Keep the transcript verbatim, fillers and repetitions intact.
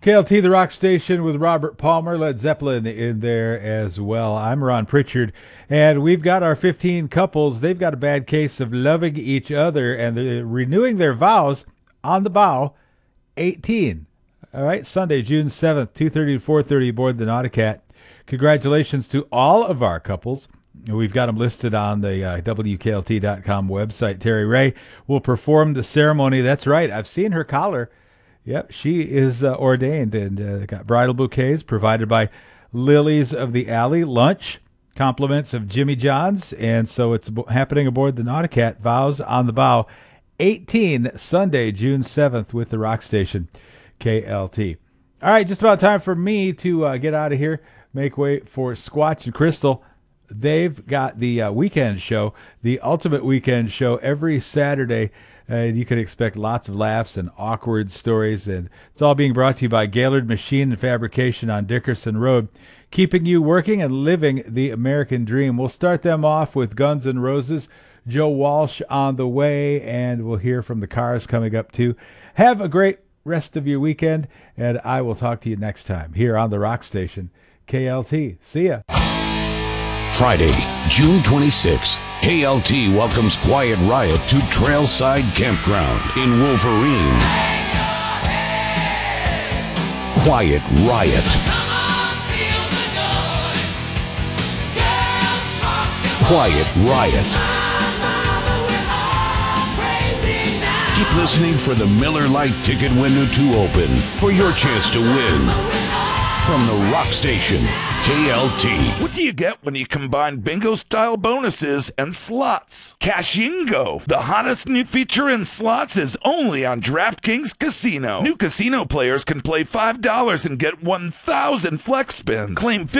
K L T, the rock station with Robert Palmer, Led Zeppelin in there as well. I'm Ron Pritchard, and we've got our fifteen couples. They've got a bad case of loving each other, and they're renewing their vows on the bow, eighteen. All right, Sunday, June seventh, two thirty to four thirty aboard the Nauticat. Congratulations to all of our couples. We've got them listed on the uh, W K L T dot com website. Terry Ray will perform the ceremony. That's right. I've seen her collar. Yep, she is uh, ordained and uh, got bridal bouquets provided by Lilies of the Alley. Lunch, compliments of Jimmy John's. And so it's happening aboard the Nauticat. Vows on the bow. eighteen, Sunday, June seventh with the rock station, K L T. All right, just about time for me to uh, get out of here. Make way for Squatch and Crystal. They've got the uh, weekend show, the ultimate weekend show every Saturday. And uh, you can expect lots of laughs and awkward stories. And it's all being brought to you by Gaylord Machine and Fabrication on Dickerson Road, keeping you working and living the American dream. We'll start them off with Guns N' Roses, Joe Walsh on the way, and we'll hear from the Cars coming up too. Have a great rest of your weekend, and I will talk to you next time here on the Rock Station, K L T. See ya. Friday, June twenty-sixth, K L T welcomes Quiet Riot to Trailside Campground in Wolverine. Quiet Riot. Quiet Riot. Keep listening for the Miller Lite ticket window to open for your chance to win. From the Rock Station, K L T. What do you get when you combine bingo-style bonuses and slots? Cashingo, the hottest new feature in slots, is only on DraftKings Casino. New casino players can play five dollars and get one thousand flex spins. Claim